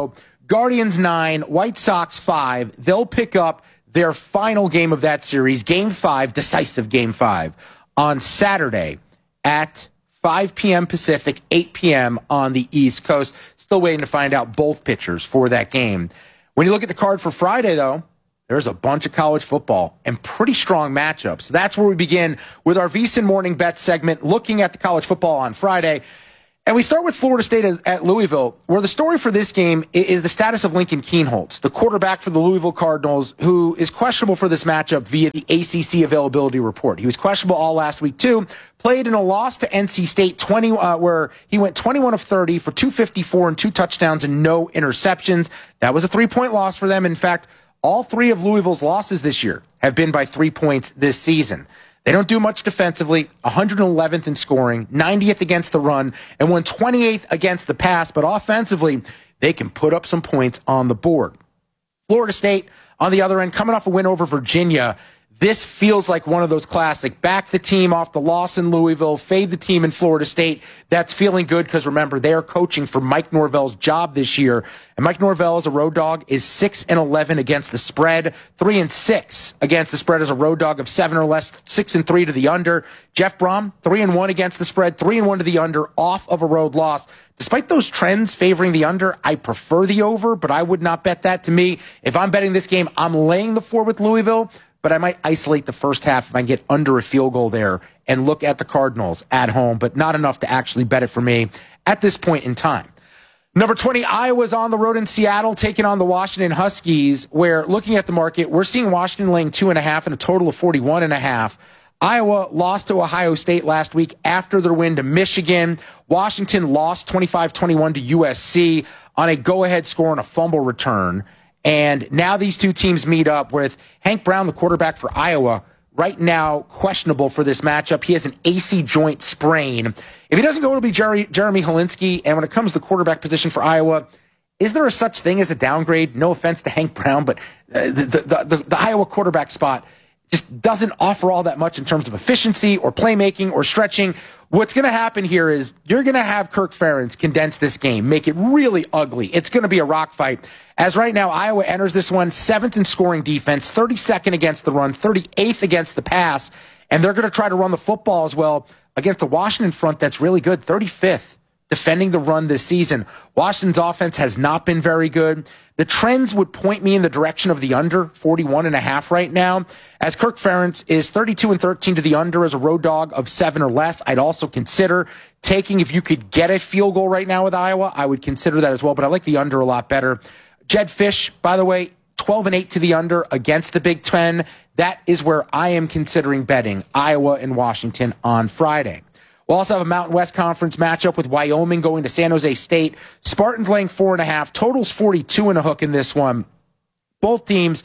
Guardians 9, White Sox 5. They'll pick up their final game of that series, Game 5, decisive Game 5, on Saturday at 5 p.m. Pacific, 8 p.m. on the East Coast. Still waiting to find out both pitchers for that game. When you look at the card for Friday, though, there's a bunch of college football and pretty strong matchups. That's where we begin with our VSiN Morning Bet segment, looking at the college football on Friday. And we start with Florida State at Louisville, where the story for this game is the status of Lincoln Kienholz, the quarterback for the Louisville Cardinals, who is questionable for this matchup via the ACC availability report. He was questionable all last week, too. Played in a loss to NC State, where he went 21 of 30 for 254 and 2 touchdowns and no interceptions. That was a 3-point loss for them. In fact, all 3 of Louisville's losses this year have been by 3 points this season. They don't do much defensively, 111th in scoring, 90th against the run, and 128th against the pass. But offensively, they can put up some points on the board. Florida State, on the other end, coming off a win over Virginia. This feels like one of those classic. Back the team off the loss in Louisville, fade the team in Florida State. That's feeling good because, remember, they are coaching for Mike Norvell's job this year. And Mike Norvell, as a road dog, is 6-11 against the spread, 3-6 against the spread as a road dog of 7 or less, 6-3 to the under. Jeff Brom, 3-1 against the spread, 3-1 to the under, off of a road loss. Despite those trends favoring the under, I prefer the over, but I would not bet that. To me, if I'm betting this game, I'm laying the 4 with Louisville, but I might isolate the first half if I can get under a field goal there and look at the Cardinals at home, but not enough to actually bet it for me at this point in time. Number 20, Iowa's on the road in Seattle, taking on the Washington Huskies, where, looking at the market, we're seeing Washington laying 2.5 and a total of 41.5. Iowa lost to Ohio State last week after their win to Michigan. Washington lost 25-21 to USC on a go-ahead score and a fumble return. And now these two teams meet up with Hank Brown, the quarterback for Iowa, right now questionable for this matchup. He has an AC joint sprain. If he doesn't go, it'll be Jeremy Helinski. And when it comes to the quarterback position for Iowa, is there a such thing as a downgrade? No offense to Hank Brown, but the Iowa quarterback spot just doesn't offer all that much in terms of efficiency or playmaking or stretching. What's going to happen here is you're going to have Kirk Ferentz condense this game, make it really ugly. It's going to be a rock fight. As right now, Iowa enters this one 7th in scoring defense, 32nd against the run, 38th against the pass, and they're going to try to run the football as well against the Washington front that's really good, 35th defending the run this season. Washington's offense has not been very good. The trends would point me in the direction of the under, 41.5 right now. As Kirk Ferentz is 32-13 to the under as a road dog of 7 or less, I'd also consider taking, if you could get a field goal right now with Iowa, I would consider that as well, but I like the under a lot better. Jed Fish, by the way, 12-8 to the under against the Big Ten. That is where I am considering betting Iowa and Washington on Friday. We'll also have a Mountain West Conference matchup with Wyoming going to San Jose State. Spartans laying 4.5. Totals 42 and a hook in this one. Both teams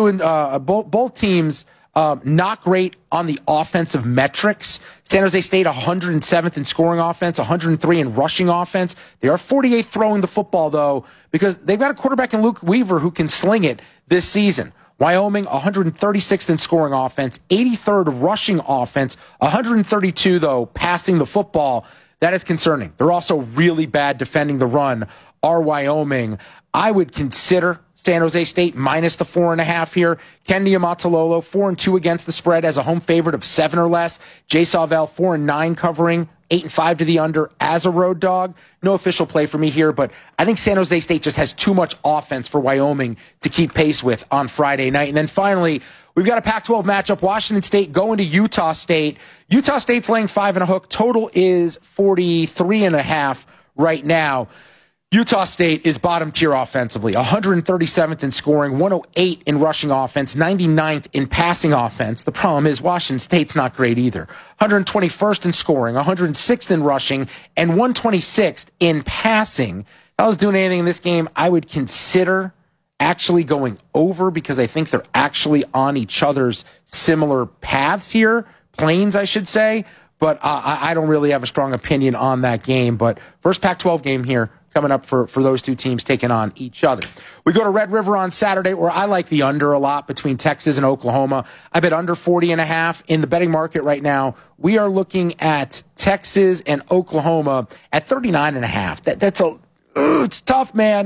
not great on the offensive metrics. San Jose State 107th in scoring offense, 103 in rushing offense. They are 48th throwing the football, though, because they've got a quarterback in Luke Weaver who can sling it this season. Wyoming, 136th in scoring offense, 83rd rushing offense, 132, though, passing the football. That is concerning. They're also really bad defending the run, are Wyoming. I would consider San Jose State minus the 4.5 here. Ken Niumatalolo, 4-2 against the spread as a home favorite of 7 or less. Jay Sawvel, 4-9 covering, 8-5 to the under as a road dog. No official play for me here, but I think San Jose State just has too much offense for Wyoming to keep pace with on Friday night. And then finally, we've got a Pac-12 matchup. Washington State going to Utah State. Utah State's laying 5 and a hook. Total is 43.5 right now. Utah State is bottom tier offensively, 137th in scoring, 108 in rushing offense, 99th in passing offense. The problem is Washington State's not great either. 121st in scoring, 106th in rushing, and 126th in passing. If I was doing anything in this game, I would consider actually going over because I think they're actually on each other's similar paths here, planes, I should say. But I don't really have a strong opinion on that game. But first Pac-12 game here coming up for those two teams taking on each other. We go to Red River on Saturday, where I like the under a lot between Texas and Oklahoma. I bet under 40.5 in the betting market right now. We are looking at Texas and Oklahoma at 39.5. It's tough, man.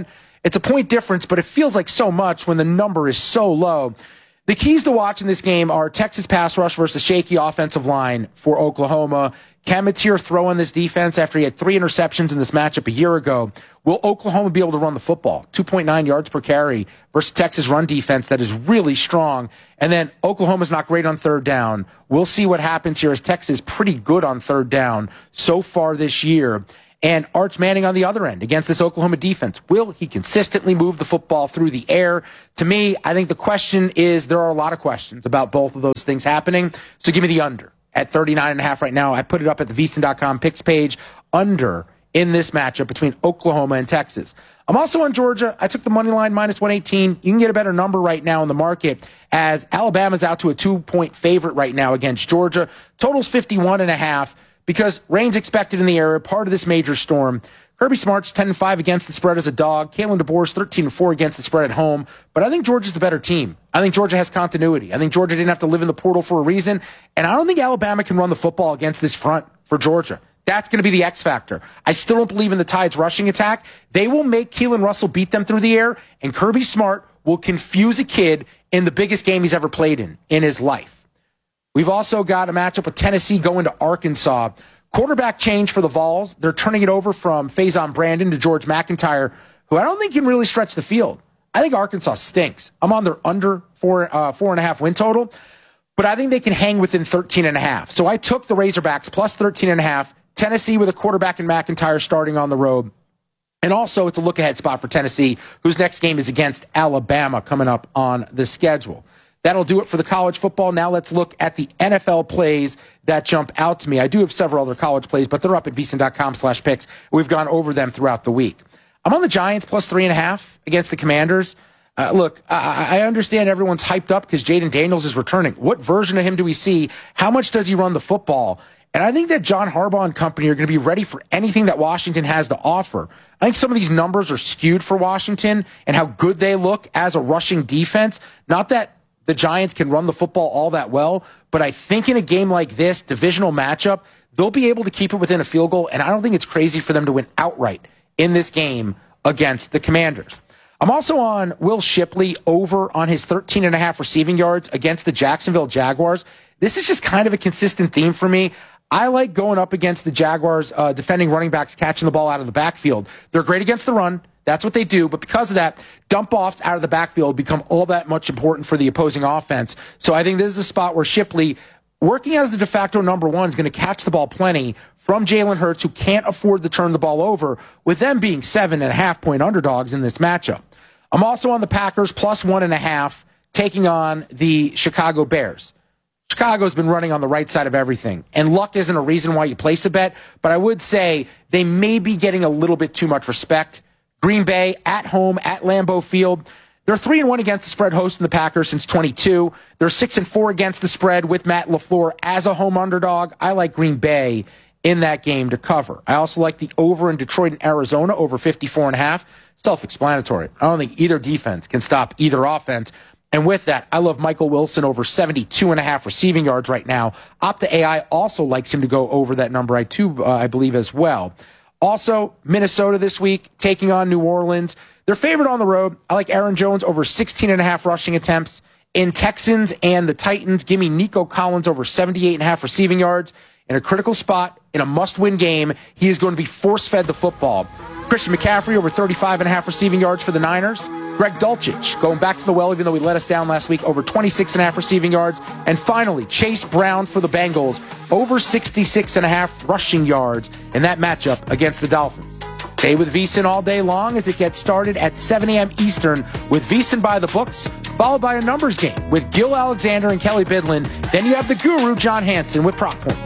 It's a point difference, but it feels like so much when the number is so low. The keys to watch in this game are Texas pass rush versus shaky offensive line for Oklahoma. Can Mateer throw on this defense after he had 3 interceptions in this matchup a year ago? Will Oklahoma be able to run the football? 2.9 yards per carry versus Texas run defense that is really strong. And then Oklahoma's not great on third down. We'll see what happens here as Texas is pretty good on third down so far this year. And Arch Manning on the other end against this Oklahoma defense. Will he consistently move the football through the air? To me, I think the question is, there are a lot of questions about both of those things happening. So give me the under at 39.5 right now. I put it up at the VSiN.com picks page. Under in this matchup between Oklahoma and Texas. I'm also on Georgia. I took the money line minus 118. You can get a better number right now in the market as Alabama's out to a 2-point favorite right now against Georgia. Total's 51.5. Because rain's expected in the area, part of this major storm. Kirby Smart's 10-5 against the spread as a dog. Kalen DeBoer's 13-4 against the spread at home. But I think Georgia's the better team. I think Georgia has continuity. I think Georgia didn't have to live in the portal for a reason. And I don't think Alabama can run the football against this front for Georgia. That's going to be the X factor. I still don't believe in the Tide's rushing attack. They will make Keelan Russell beat them through the air, and Kirby Smart will confuse a kid in the biggest game he's ever played in his life. We've also got a matchup with Tennessee going to Arkansas. Quarterback change for the Vols. They're turning it over from Faison Brandon to George McIntyre, who I don't think can really stretch the field. I think Arkansas stinks. I'm on their under 4.5 win total, but I think they can hang within 13.5. So I took the Razorbacks plus 13.5. Tennessee with a quarterback in McIntyre starting on the road. And also it's a look-ahead spot for Tennessee, whose next game is against Alabama coming up on the schedule. That'll do it for the college football. Now let's look at the NFL plays that jump out to me. I do have several other college plays, but they're up at VSiN.com/picks. We've gone over them throughout the week. I'm on the Giants plus 3.5 against the Commanders. Look, I understand everyone's hyped up because Jaden Daniels is returning. What version of him do we see? How much does he run the football? And I think that John Harbaugh and company are going to be ready for anything that Washington has to offer. I think some of these numbers are skewed for Washington and how good they look as a rushing defense. Not that the Giants can run the football all that well, but I think in a game like this, divisional matchup, they'll be able to keep it within a field goal, and I don't think it's crazy for them to win outright in this game against the Commanders. I'm also on Will Shipley over on his 13.5 receiving yards against the Jacksonville Jaguars. This is just kind of a consistent theme for me. I like going up against the Jaguars defending running backs catching the ball out of the backfield. They're great against the run. That's what they do. But because of that, dump-offs out of the backfield become all that much important for the opposing offense. So I think this is a spot where Shipley, working as the de facto number one, is going to catch the ball plenty from Jalen Hurts, who can't afford to turn the ball over, with them being 7.5-point underdogs in this matchup. I'm also on the Packers plus 1.5, taking on the Chicago Bears. Chicago's been running on the right side of everything, and luck isn't a reason why you place a bet, but I would say they may be getting a little bit too much respect. Green Bay at home at Lambeau Field. They're 3-1 against the spread hosting the Packers since 22. They're 6-4 against the spread with Matt LaFleur as a home underdog. I like Green Bay in that game to cover. I also like the over in Detroit and Arizona over 54.5. Self-explanatory. I don't think either defense can stop either offense. And with that, I love Michael Wilson over 72.5 receiving yards right now. Opta AI also likes him to go over that number, I believe, as well. Also, Minnesota this week, taking on New Orleans. They're favored on the road. I like Aaron Jones over 16.5 rushing attempts. In Texans and the Titans, give me Nico Collins over 78.5 receiving yards. In a critical spot, in a must-win game, he is going to be force-fed the football. Christian McCaffrey over 35.5 receiving yards for the Niners. Greg Dulcich going back to the well, even though he let us down last week, over 26.5 receiving yards. And finally, Chase Brown for the Bengals, over 66.5 rushing yards in that matchup against the Dolphins. Stay with VSiN all day long as it gets started at 7 a.m. Eastern with VSiN by the books, followed by a numbers game with Gil Alexander and Kelly Bidlin. Then you have the guru, John Hansen, with prop points.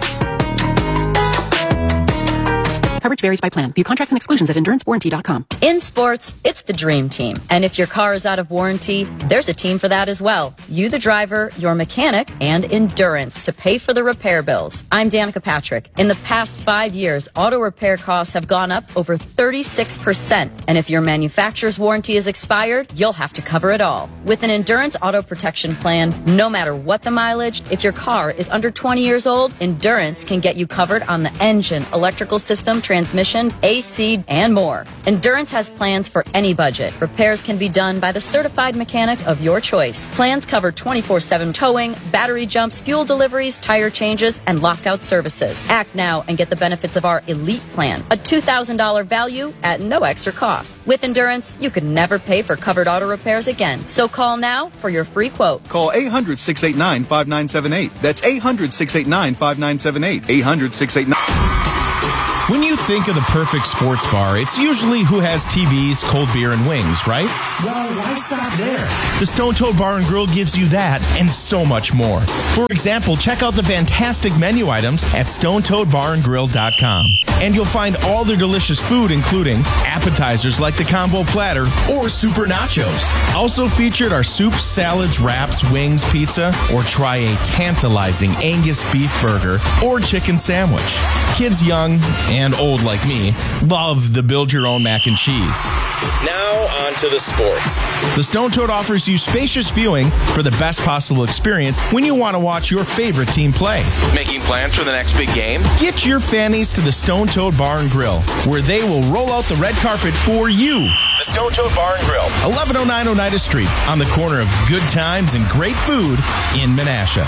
Coverage varies by plan. View contracts and exclusions at EnduranceWarranty.com. In sports, it's the dream team. And if your car is out of warranty, there's a team for that as well. You, the driver, your mechanic, and Endurance to pay for the repair bills. I'm Danica Patrick. In the past 5 years, auto repair costs have gone up over 36%. And if your manufacturer's warranty is expired, you'll have to cover it all. With an Endurance auto protection plan, no matter what the mileage, if your car is under 20 years old, Endurance can get you covered on the engine, electrical system, transmission, AC, and more. Endurance has plans for any budget. Repairs can be done by the certified mechanic of your choice. Plans cover 24/7 towing, battery jumps, fuel deliveries, tire changes, and lockout services. Act now and get the benefits of our Elite Plan, a $2,000 value at no extra cost. With Endurance, you could never pay for covered auto repairs again. So call now for your free quote. Call 800-689-5978. That's 800-689-5978. 800-689. When you think of the perfect sports bar, it's usually who has TVs, cold beer, and wings, right? Well, why stop there? The Stone Toad Bar and Grill gives you that and so much more. For example, check out the fantastic menu items at StonetoadBarandGrill.com. And you'll find all their delicious food, including appetizers like the combo platter or super nachos. Also featured are soups, salads, wraps, wings, pizza, or try a tantalizing Angus beef burger or chicken sandwich. Kids young and old like me love the build your own mac and cheese. Now on to the sports. The Stone Toad offers you spacious viewing for the best possible experience when you want to watch your favorite team play. Making plans for the next big game? Get your fannies to the Stone Toad Bar and Grill, where they will roll out the red carpet for you. The Stone Toad Bar and Grill, 1109 Oneida Street, on the corner of good times and great food in Menasha.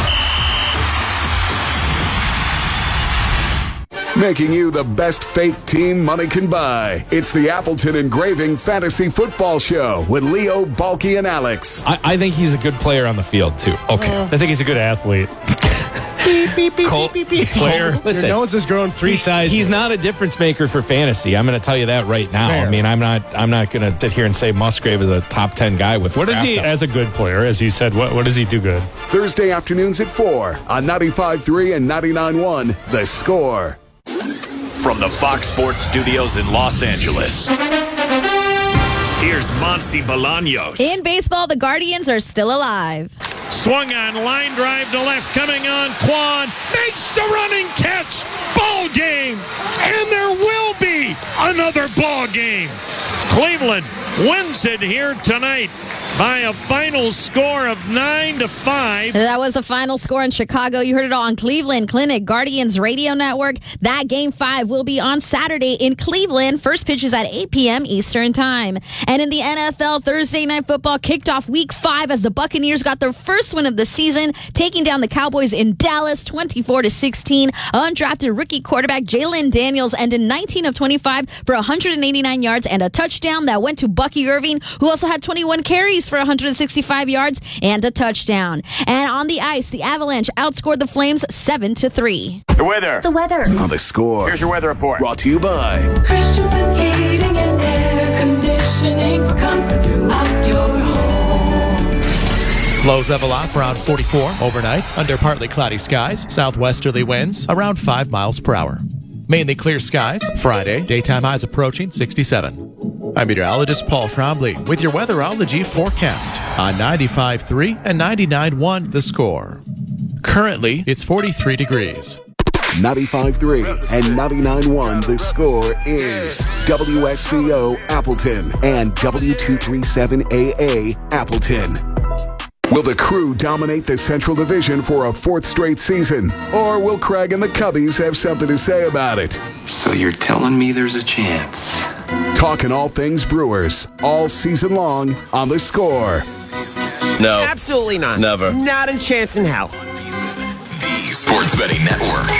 Making you the best fake team money can buy. It's the Appleton Engraving Fantasy Football Show with Leo, Balky, and Alex. I think he's a good player on the field, too. Okay. I think he's a good athlete. Beep, beep, beep, Colt, beep, beep, beep. Player. Listen, your nose has grown 3 sizes. He's not a difference maker for fantasy. I'm going to tell you that right now. Fair. I mean, I'm not going to sit here and say Musgrave is a top 10 guy with. What does he, as a good player, as you said, what does he do good? Thursday afternoons at 4 on 95.3 and 99.1 The Score. From the Fox Sports Studios in Los Angeles, here's Monty Bolaños. In baseball, the Guardians are still alive. Swung on, line drive to left, coming on, Kwan makes the running catch. Ball game, and there will be another ball game. Cleveland wins it here tonight by a final score of 9-5. That was the final score in Chicago. You heard it all on Cleveland Clinic Guardians Radio Network. That Game 5 will be on Saturday in Cleveland. First pitch is at 8 p.m. Eastern Time. And in the NFL, Thursday Night Football kicked off Week 5 as the Buccaneers got their first win of the season, taking down the Cowboys in Dallas 24-16. Undrafted rookie quarterback Jalen Daniels ended 19 of 25 for 189 yards and a touchdown that went to Bucky Irving, who also had 21 carries for 165 yards and a touchdown. And on the ice, the Avalanche outscored the Flames 7-3. The weather. The weather. On The Score. Here's your weather report. Brought to you by Christensen Heating and Air Conditioning for comfort throughout your home. Lows level off around 44 overnight under partly cloudy skies. Southwesterly winds around 5 miles per hour. Mainly clear skies. Friday, daytime highs approaching 67. I'm meteorologist Paul Trombley with your weatherology forecast on 95.3 and 99.1 The Score. Currently, it's 43 degrees. 95.3 and 99.1 The Score is WSCO Appleton and W237AA Appleton. Will the Crew dominate the Central Division for a 4th straight season? Or will Craig and the Cubbies have something to say about it? So you're telling me there's a chance? Talking all things Brewers, all season long on The Score. No. Absolutely not. Never. Not a chance in hell. The Sports Betting Network.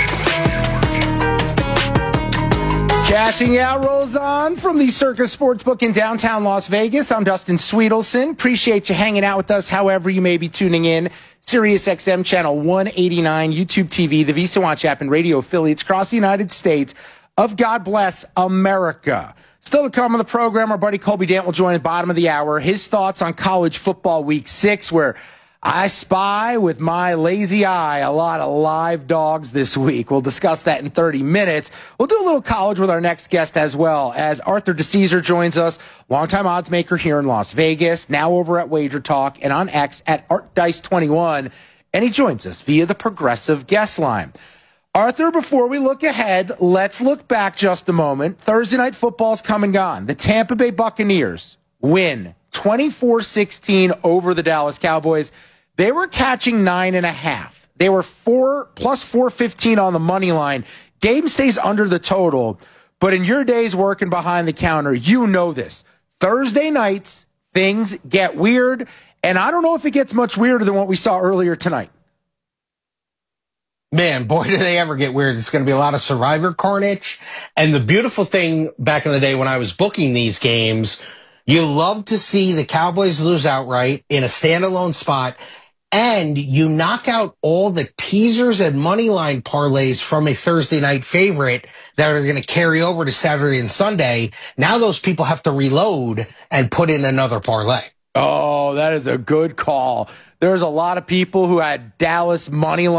Cashing Out rolls on from the Circus Sportsbook in downtown Las Vegas. I'm Dustin Sweetelson. Appreciate you hanging out with us however you may be tuning in. Sirius XM Channel 189, YouTube TV, the Visa Watch app, and radio affiliates across the United States of God Bless America. Still to come on the program, our buddy Colby Dant will join at the bottom of the hour. His thoughts on college football week 6, where I spy with my lazy eye a lot of live dogs this week. We'll discuss that in 30 minutes. We'll do a little college with our next guest as well, as Arthur DeCesar joins us, longtime odds maker here in Las Vegas, now over at Wager Talk and on X at ArtDice21, and he joins us via the Progressive guest line. Arthur, before we look ahead, let's look back just a moment. Thursday Night Football's come and gone. The Tampa Bay Buccaneers win 24-16 over the Dallas Cowboys. They were catching 9.5. They were plus 415 on the money line. Game stays under the total. But in your days working behind the counter, you know this. Thursday nights, things get weird, and I don't know if it gets much weirder than what we saw earlier tonight. Man, boy, do they ever get weird. It's going to be a lot of Survivor carnage. And the beautiful thing back in the day when I was booking these games, you love to see the Cowboys lose outright in a standalone spot, and you knock out all the teasers and money line parlays from a Thursday night favorite that are going to carry over to Saturday and Sunday. Now those people have to reload and put in another parlay. Oh, that is a good call. There's a lot of people who had Dallas money line